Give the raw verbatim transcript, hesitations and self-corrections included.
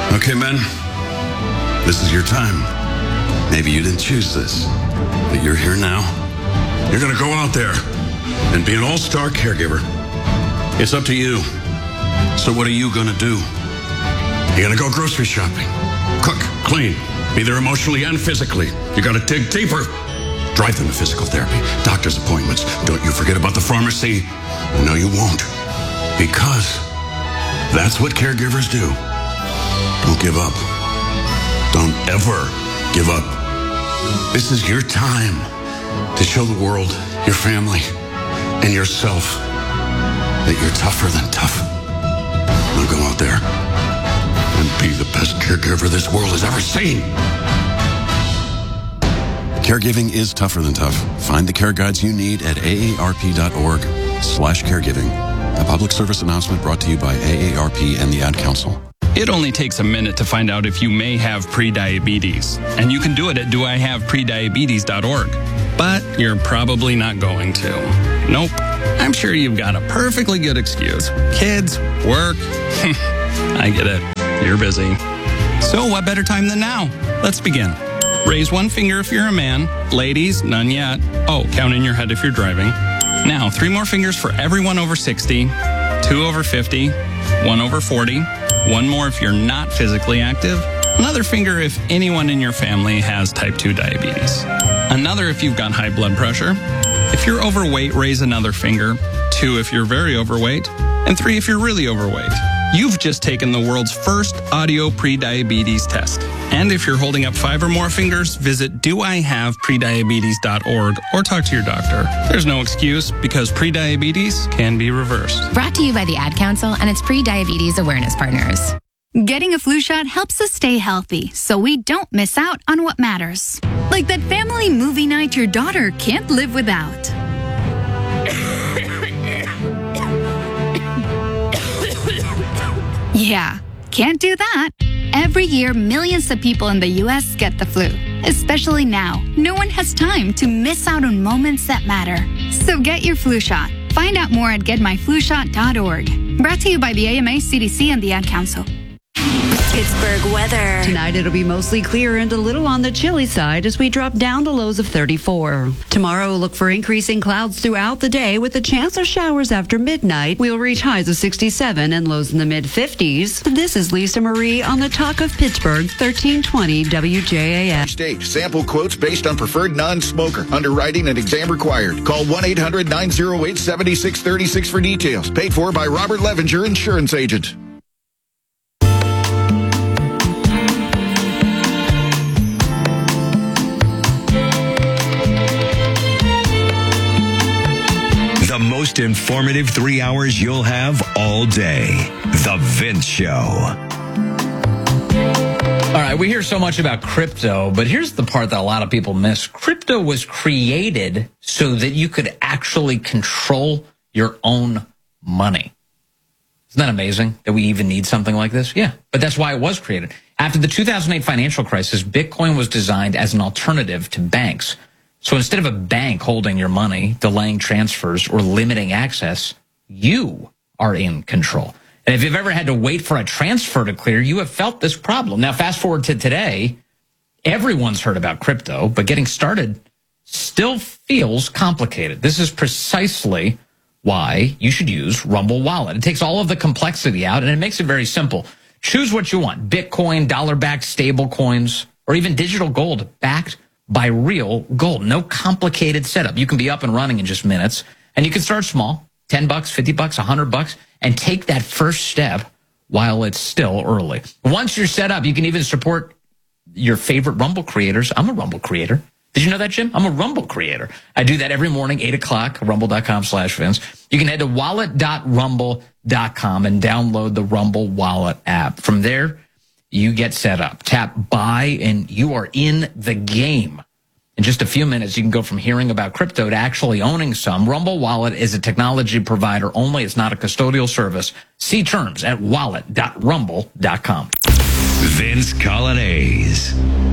Okay, men, this is your time. Maybe you didn't choose this, but you're here now. You're going to go out there and be an all-star caregiver. It's up to you. So what are you going to do? You're going to go grocery shopping, cook, clean, be there emotionally and physically. You got to dig deeper. Drive them to physical therapy, doctor's appointments. Don't you forget about the pharmacy. No, you won't. Because that's what caregivers do. Don't give up. Don't ever give up. This is your time to show the world, your family, and yourself that you're tougher than tough. Now go out there and be the best caregiver this world has ever seen. Caregiving is tougher than tough. Find the care guides you need at A A R P dot org slash caregiving. A public service announcement brought to you by A A R P and the Ad Council. It only takes a minute to find out if you may have prediabetes, and you can do it at do I have prediabetes dot org. But you're probably not going to. Nope. I'm sure you've got a perfectly good excuse. Kids, work. I get it. You're busy. So what better time than now? Let's begin. Raise one finger if you're a man. Ladies, none yet. Oh, count in your head if you're driving. Now, three more fingers for everyone over sixty, two over fifty, one over forty, one more if you're not physically active, another finger if anyone in your family has type two diabetes, another if you've got high blood pressure. If you're overweight, raise another finger, two if you're very overweight, and three if you're really overweight. You've just taken the world's first audio prediabetes test. And if you're holding up five or more fingers, visit do I have prediabetes dot org or talk to your doctor. There's no excuse because prediabetes can be reversed. Brought to you by the Ad Council and its pre-diabetes awareness partners. Getting a flu shot helps us stay healthy so we don't miss out on what matters. Like that family movie night your daughter can't live without. Yeah, can't do that. Every year, millions of people in the U S get the flu. Especially now, no one has time to miss out on moments that matter. So get your flu shot. Find out more at get my flu shot dot org. Brought to you by the A M A, C D C, and the Ad Council. Pittsburgh weather. Tonight it'll be mostly clear and a little on the chilly side as we drop down to lows of thirty-four. Tomorrow, look for increasing clouds throughout the day with a chance of showers after midnight. We'll reach highs of sixty-seven and lows in the mid-fifties. This is Lisa Marie on the Talk of Pittsburgh, thirteen twenty W J A S. State. Sample quotes based on preferred non-smoker. Underwriting and exam required. Call one eight hundred nine oh eight seven six three six for details. Paid for by Robert Levenger, insurance agent. The most informative three hours you'll have all day. The Vince Show. All right, we hear so much about crypto, but here's the part that a lot of people miss. Crypto was created so that you could actually control your own money. Isn't that amazing that we even need something like this? Yeah, but that's why it was created. After the two thousand eight financial crisis, Bitcoin was designed as an alternative to banks. So instead of a bank holding your money, delaying transfers, or limiting access, you are in control. And if you've ever had to wait for a transfer to clear, you have felt this problem. Now, fast forward to today, everyone's heard about crypto, but getting started still feels complicated. This is precisely why you should use Rumble Wallet. It takes all of the complexity out, and it makes it very simple. Choose what you want: Bitcoin, dollar-backed stable coins, or even digital gold backed by real gold. No complicated setup. You can be up and running in just minutes, and you can start small, ten bucks, fifty bucks, one hundred bucks, and take that first step while it's still early. Once you're set up, you can even support your favorite Rumble creators. I'm a Rumble creator. Did you know that, Jim? I'm a Rumble creator. I do that every morning, eight o'clock, rumble.com slash Vince. You can head to wallet dot rumble dot com and download the Rumble Wallet app. From there, you get set up. Tap buy, and you are in the game. In just a few minutes, you can go from hearing about crypto to actually owning some. Rumble Wallet is a technology provider only. It's not a custodial service. See terms at wallet dot rumble dot com. Vince Colonnese.